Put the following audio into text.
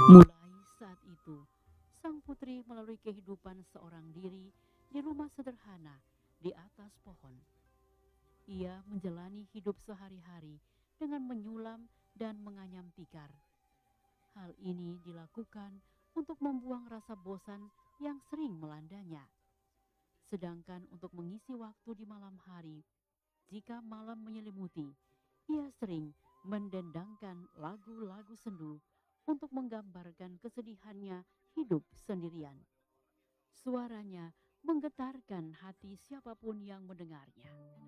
Mulai saat itu, sang putri melalui kehidupan seorang diri di rumah sederhana di atas pohon. Ia menjalani hidup sehari-hari dengan menyulam dan menganyam tikar. Hal ini dilakukan untuk membuang rasa bosan yang sering melandanya. Sedangkan untuk mengisi waktu di malam hari, jika malam menyelimuti, ia sering mendendangkan lagu-lagu sendu untuk menggambarkan kesedihannya hidup sendirian. Suaranya menggetarkan hati siapapun yang mendengarnya.